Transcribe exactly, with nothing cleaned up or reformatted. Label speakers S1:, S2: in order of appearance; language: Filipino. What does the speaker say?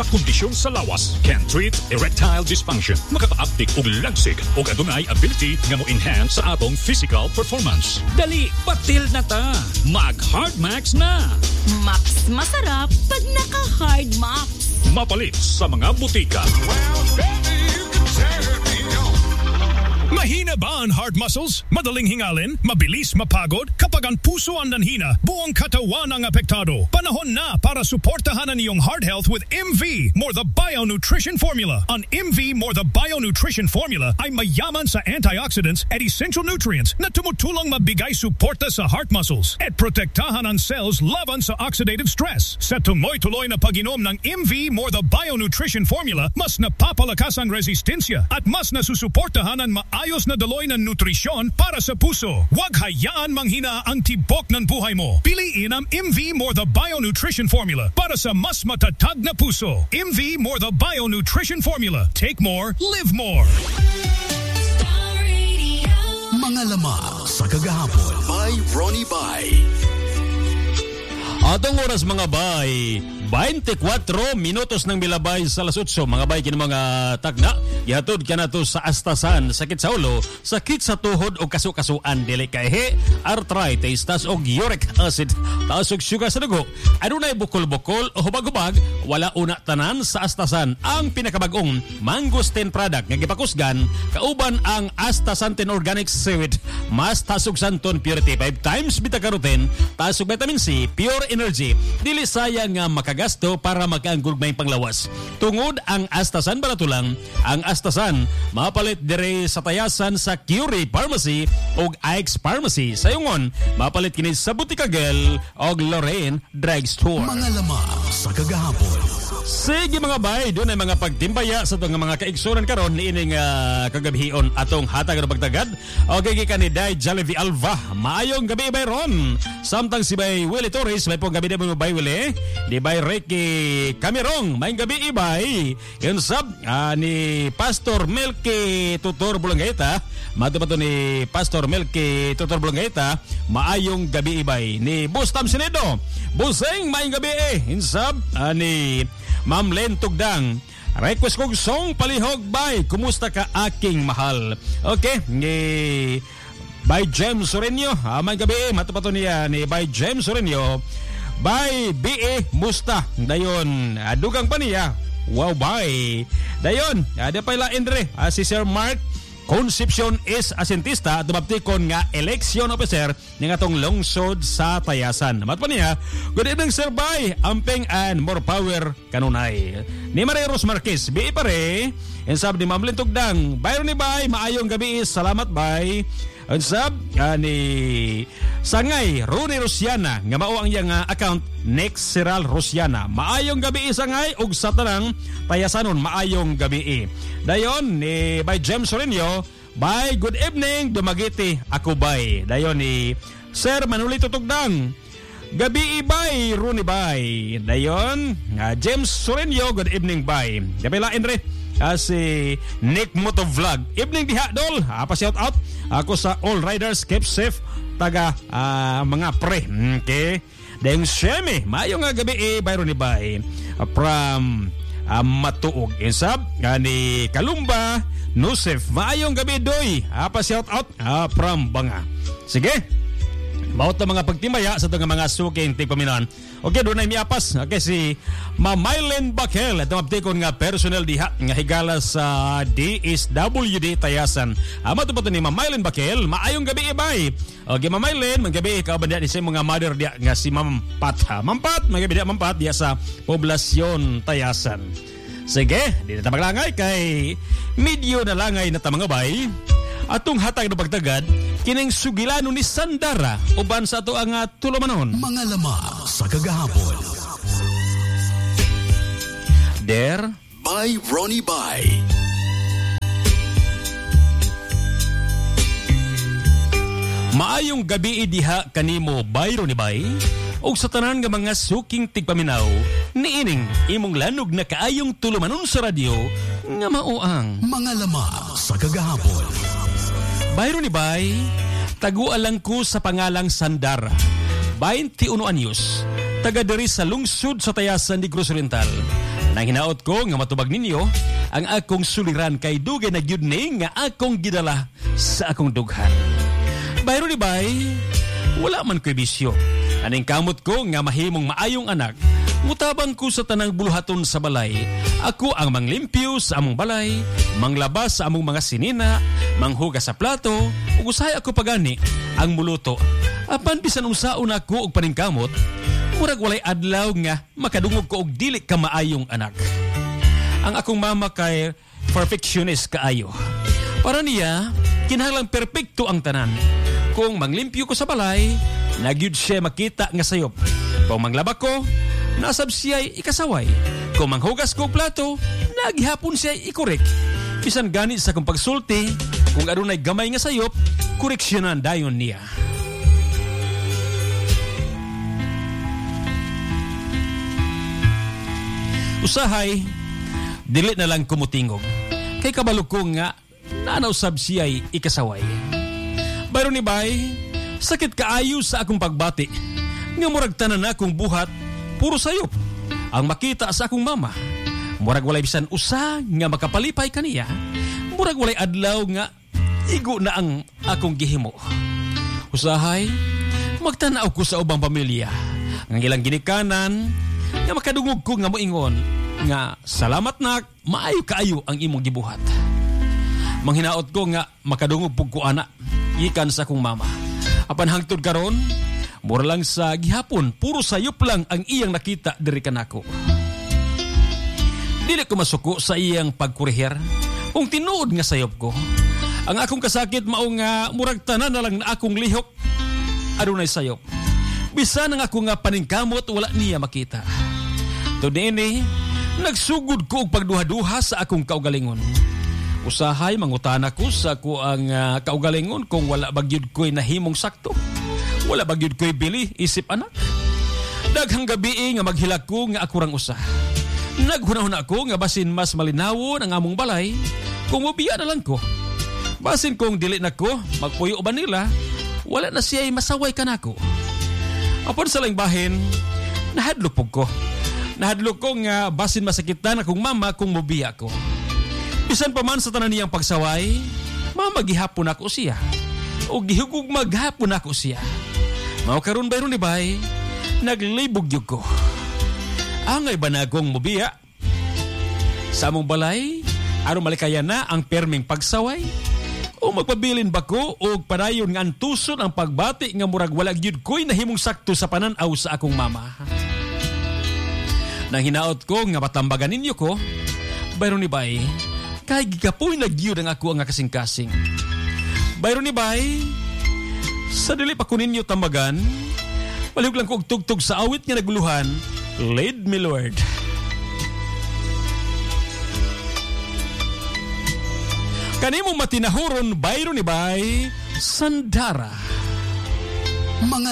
S1: makakondisyon sa lawas, can treat erectile dysfunction, makaka-uptik og lagsig o adunay ability nga mo enhance sa atong physical performance. Dali, batil na ta. Mag Hard Max na.
S2: Max masarap pag naka-Hard Max.
S1: Mapalit sa mga butika.
S3: Well, baby, you can turn me on.
S4: Mahina ba ang heart muscles? Madaling hingalin? Mabilis mapagod? Kapag ang puso ang nanhina, buong katawan ang apektado. Panahon na para suportahan ang iyong heart health with M V More the Bio Nutrition Formula. Ang M V More the Bio Nutrition Formula ay mayaman sa antioxidants at essential nutrients na tumutulong mabigay suporta sa heart muscles at protektahan ang cells laban sa oxidative stress. Sa tuloy-tuloy na pag-inom ng M V More the Bio Nutrition Formula, mas napapalakas ang resistensya at mas nasusuportahan ang maayos ayos na daloy ng nutrisyon para sa puso. Huwag hayaan manghina ang tibok ng buhay mo. Piliin ang M V More the Bio Nutrition Formula para sa mas matatag na puso. M V More the Bio Nutrition Formula. Take more, live more.
S5: Mga lamang sa kagahapon by Ronnie Bay.
S6: Atong oras mga bay, twenty-four minutos ng milabay sa alas eight. Mga bay, kini mga tagna, ihatod ka na to sa astasan, sakit sa ulo, sakit sa tuhod o kasu-kasuan, dili kay arthritis, tas og uric acid, tas og sugar sa dugo. Adunay bukol-bukol o hubag-hubag, wala una tanan sa astasan. Ang pinakabagong mangosteen product nga gipakusgan, kauban ang astaxanthin organic seaweed, mas tasog santon purity five times beta-carotene, tasog vitamin C, pure energy. Dili sayang nga makagasto para makaanggugmayng panglawas. Tungod ang astasan baratulang, ang astasan mapalit dire sa tayasan sa Curie Pharmacy ug Ike's Pharmacy. Sa yungon, mapalit kini sa Butika Gel ug Lorraine Drugstore.
S5: Mga lamang sa kagahapon.
S6: Sige mga bay, doon ay mga pagtimbaya sa itong mga kaigsunan karon ni ining uh, kagabihion atong hatag ng pagtagad. Okay, kika ni Day Jollibee Alva. Maayong gabi bay ron. Samtang si Bay Willie Torres, may pong gabi na mo Bay Willie. Di Bay Ricky Camerong, may gabi ibay. Yun sab, uh, ni Pastor Melky Tutor Bulanggaita. Matupato ni Pastor Melky Tutor Bulanggaita, maayong gabi ibay. Ni Bustam Sinedo, Buseng, may gabi eh. Yun sab, uh, ni Ma'am Len Tugdang, request kong song palihog bay, kumusta ka aking mahal? Okay, ni by James Sorenyo, amang gabi, matupato niya ni by James Sorenyo, by B A Musta, dayon, dugang pa niya, wow bay, dayon, ada pa ila Andre, uh, si Sir Mark Concepcion is asentista, dumabtikon nga election officer ng atong lungsod sa Tayasan. Namat pa niya, good evening Sir Bay, amping and more power kanunay. Ni Maria Ros Marquez, bi pare, and sab ni Ma'am Lintugdang, Byron ni Bay, maayong gabi, salamat Bay. And sab, uh, ni Sangay, Rune Rosiana, nga mao ang iyang uh, account, Next Siral Rosiana. Maayong gabi Sangay, ug sa tanang Tayasanon, maayong gabi. Dayon, ni by James Sorenyo, by good evening, Dumagiti, ako bay. Dayon ni Sir Manuli Tutugdang, gabi bay, Rune bay. Dayon, uh, James Sorenyo, good evening bay. Gabi lain re. Uh, si Nick Moto Vlog. Evening diha dol. Apa shout out ako sa All Riders, keep safe taga uh, mga pre. Okay. Deng Shemi, mayo nga gabi eh bayro ni bay uh, from uh, Matuog. Insab uh, ni Kalumba Nusef. Maayong gabi doy. Apa shout out uh, from Banga. Sige. Bawat na mga pagtimaya sa itong mga suking tigpaminan. Okay, doon ay miapas. Okay, si Mamaylen Bakel. Ito maptikon nga personal diha nga higala sa D S W D Tayasan. Ama ito po ito ni Mamaylen Bakel. Maayong gabi ibay. Okay, Mamaylen, magabi ikaw ba diya sa mga mother diya nga si Mampat. Ha? Mampat, magabi diya Mampat diya sa poblasyon Tayasan. Sige, di na tapaglangay kay medyo na langay na tamang bay. Atong hatag na pagtagad, kining sugilano ni Sandara uban sa ato ang uh, tulumanon.
S5: Mga lamang sa kagahapon.
S6: There
S5: by Ronnie Bay.
S6: Maayong gabi diha kanimo by Ronnie Bay. Og sa tanan nga mga suking tigpaminaw, niining imong lanog na kaayong tulumanon sa radyo nga mauang.
S5: Mga lamang sa kagahapon.
S6: Bayro ni Bay, tagualang ko sa pangalang Sandara, twenty-one anyos, taga diri sa lungsod sa Tayasan, Negros Oriental. Nang hinaot ko nga matubag ninyo, ang akong suliran kay dugay na gyud ni nga akong gidala sa akong dughan. Bayro ni bay, wala man ko'y bisyo. Aning kamot ko nga mahimong maayong anak, mutabang ko sa tanang buluhaton sa balay. Ako ang manglimpyo sa among balay, manglabas sa among mga sinina, manghugas sa plato, ug usahay ako pagani ang muluto. Apan bisan unsaon ako og paningkamot, murag walay adlaw nga makadungog ko og dili ka maayong anak. Ang akong mama kay perfectionist kaayo. Para niya, kinahanglang perpekto ang tanan. Kung manglimpyo ko sa balay, nagyud siya makita nga sayop. Kung manglaba ko, nasab siya'y ikasaway. Kung manghugas ko plato, naghihapon siya'y ikorek. Bisan gani sa kong pagsulti, kung adunay gamay nga sayop, koreksyonan dayon niya. Usahay, dili na lang kumutingog. Kay kabalo ko nga, nanausab siya'y ikasaway. Bayro ni bay, sakit kaayo sa akong pagbati. Nga murag tanan akong buhat, puro sayop. Ang makita sa akong mama. Murag walay bisan usa nga makapalipay kaniya. Murag walay adlaw nga igo na ang akong gihimo. Usahay, magtanaw ko sa ubang pamilya. Ang ilang ginikanan, nga makadungog ko nga moingon nga salamat nak, maayo kaayo ang imong gibuhat. Manghinaot ko nga makadungog pug ko ana ikan sa akong mama. Apan hangtod karon, mura lang sa gihapon, puro sayop lang ang iyang nakita diri kanako. Dili ko masuko sa iyang pagkurihir kung tinuod nga sayop ko. Ang akong kasakit mao nga murag tanan na lang na akong lihok adunay sayop. Bisan ang ako nga paningkamot wala niya makita. Tudini, nagsugod ko og pagduha-duha sa akong kaugalingon. Usahay mangutana ko sa ako ang uh, kaugalingon kung wala bagyud ko'y nahimong sakto. Wala bagyud ko'y bili isip anak. Daghang gabi nga maghilak ko nga ako rang usa. Naghunahuna ko nga basin mas malinawon ang among balay kung mobiya na lang ko. Basin kung dili na ko magpuyo ba nila, wala na siya'y masaway kanako. Apon sa lang bahin, nahadlok po ko. Nahadlok ko nga basin masakitan akong mama kung mobiya ko. Bisan pa man sa tanan niyang pagsaway, mamagihapon ako siya. O gihugog maghapon ako siya. Mao karon bayron ni bay, naglibog yug ko. Angay ba na akong mobiya? Sa among balay, aron malikayan na ang perming pagsaway? O magpabilin ba ko o padayon nga antuson ang pagbati nga murag wala gyud ko'y nahimong sakto sa pananaw sa akong mama? Nang hinaot ko nga matambagan ninyo ko, bayron ni bay, kay gigapoy na gyud ang ako ang kasing-kasing. Bayron ni bay, sa dili pa ko ninyo tambagan, palihog lang ko og tugtog sa awit nga naguluhan, Lead Me Lord. Kanimo matinahuron bayron ni bay, Sandara.
S5: Mga